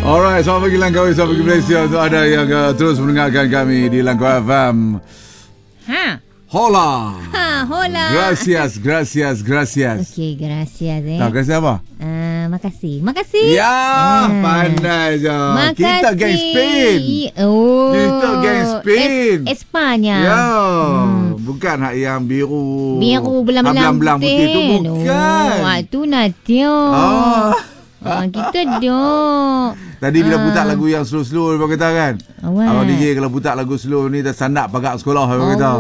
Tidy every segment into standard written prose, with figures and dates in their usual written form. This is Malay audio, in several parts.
Alright, selamat pagi Langkawi, selamat pagi Malaysia. Untuk anda yang terus mendengarkan kami di Langkawi FM. Hola. Hola. Gracias. Okey, gracias Tak, gracias apa? Makasih. Ya, pandai je. Makasih. Kita geng Spain. Oh. Kita geng Spain. Espanya. Ya, bukan hak yang biru. Biru belang-belang putih tu bukan. Oh, tu Nadia. Kita dok. Tadi bila putar lagu yang slow-slow dia kata kan. Abang DJ kalau putar lagu slow ni dah sandak pagak sekolah dia kata.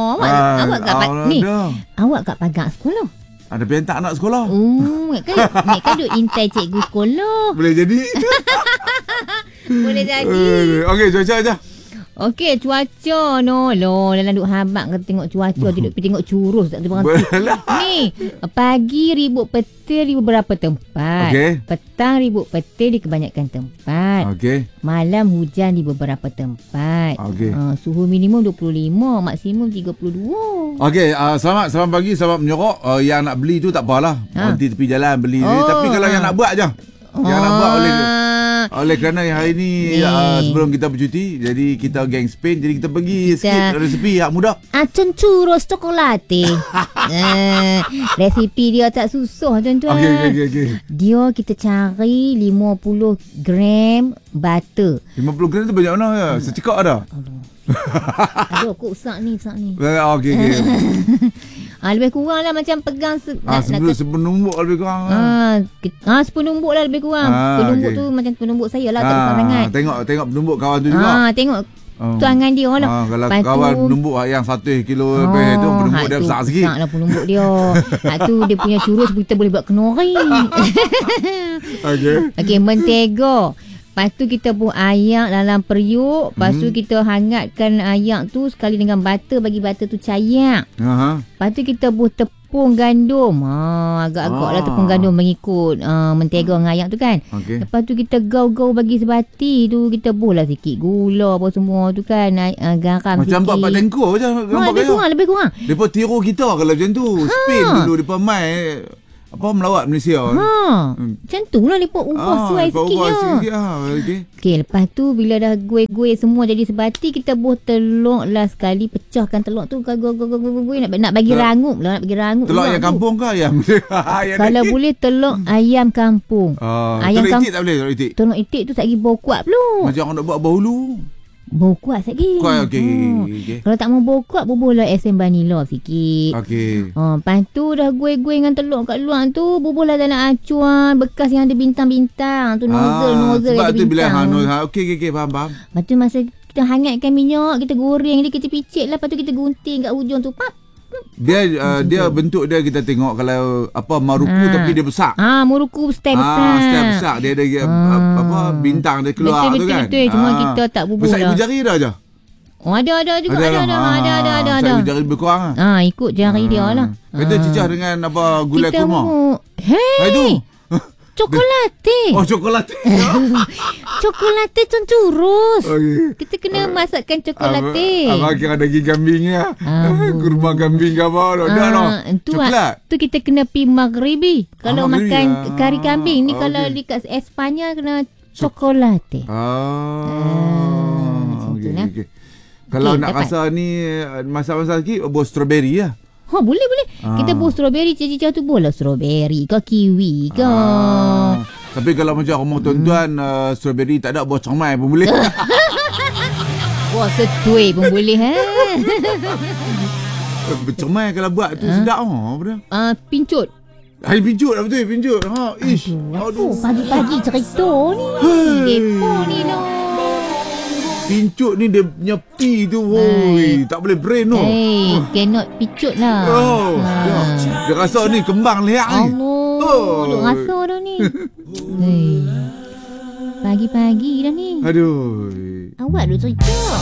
Awak kat pagak sekolah. Ada pentak anak sekolah. Kan duk intai cikgu sekolah. Boleh jadi. Boleh jadi. Okey, cuaca aja. Okey, cuaca dalam duk habaq ke tengok cuaca, duduk pergi tengok curus tak berhenti. Ni, pagi ribut petir di beberapa tempat. Petang ribut petir di kebanyakan tempat. Malam hujan di beberapa tempat. Suhu minimum 25, maksimum 32. Okey, selamat pagi, selamat menyorok. Yang nak beli tu tak apalah. Nanti tepi jalan beli. Tapi kalau yang nak buat je. Yang nak buat oleh kerana hari ni sebelum kita bercuti, jadi kita geng Spain, jadi kita pergi sikit resepi hak mudah. Churros cokolate. Resipi dia tak susah tuan-tuan. Okey. Dia kita cari 50 gram butter. 50 gram tu banyak mana ya? Secekak ada. Aduh, kok sak ni. Okey. Lebih kurang lah macam pegang sepenumbuk lebih kurang. Sepenumbuk lah lebih kurang. Penumbuk tu macam penumbuk saya lah, tak besar sangat. Tengok penumbuk kawan tu juga. Tengok tuangan dia lah. Kalau kawan penumbuk yang 1 kilo lebih tu, penumbuk dia besar sikit. Besar lah penumbuk dia. Tu dia punya churros kita boleh buat kenori. Okey, mentega. Lepas tu kita buh ayak dalam periuk. Lepas tu kita hangatkan ayak tu sekali dengan butter, bagi butter tu cayak. Lepas tu kita buh tepung gandum. Agak-agak lah tepung gandum mengikut mentega dengan ayak tu kan. Lepas tu kita gaul-gaul bagi sebati tu. Kita buh lah sikit gula apa semua tu kan. Garam macam sikit. Macam buat tengko je. Lebih kurang. Mereka tiru kita kalau macam tu. Spain dulu mereka main melawat Malaysia. Macam tu lah mereka ubah suai sikit. Okey, lepas tu bila dah gue semua jadi sebati, kita buh telur lah sekali. Pecahkan telur tu, nak bagi rangup lah. Telur ayam kampung ke ayam? Kalau boleh telur ayam kampung. Telur itik tak boleh? Telur itik tu tak lagi bau kuat belum. Macam orang nak buat bahulu. Bau kuat sikit. Okey. Kalau tak mau bau kuat, bubuhlah esen vanila sikit. Lepas tu dah gue dengan telur kat luar tu, bubuhlah dalam acuan bekas yang ada bintang-bintang. Tu nozzle sebab ada tu bintang. bila okey, faham. Lepas tu masa kita hangatkan minyak, kita goreng dia, kita picit lah. Lepas tu kita gunting kat hujung tu. Dia bentuk dia kita tengok kalau maruku tapi dia besar. Maruku stem besar. Stem besar. Dia ada bintang dia keluar tu kan. Betul. Cuma kita tak bubuh besar lah. Ibu jari dah je. Ada juga. Ada. Besar ibu jari lebih kurang. Ikut jari dia lah. Kita cicah dengan gulai kurma. Itu Cokolate. Cokolate. Cokolate churros. Kita kena masakkan cokolate. Abang kira daging kambing ya. Kurma kambing ke apa? Coklat. Tu kita kena pi maghribi. Kalau makan kari kambing ni, kalau di kat Espanya kena cokolate. Okey. Kalau nak rasa ni masak-masak sikit, buat strawberry lah. Boleh. Kita buat strawberry, cicah tu boleh strawberry ke kiwi ke. Tapi kalau macam rumah tuan-tuan, strawberry tak ada, buat comai pun boleh. Buat setui pun boleh. Comai kalau buat tu sedap. Apa dia? Pincut. Pincut lah betul, pincut. Aduh. Pagi-pagi cerita ni. Depo ni lah. Pincut ni dia punya P tu tak boleh brain tu. Cannot pincut lah. Dia rasa ni kembang leak ni. Dia rasa dah ni. Pagi-pagi dah ni. Aduh. Awak duk cerita.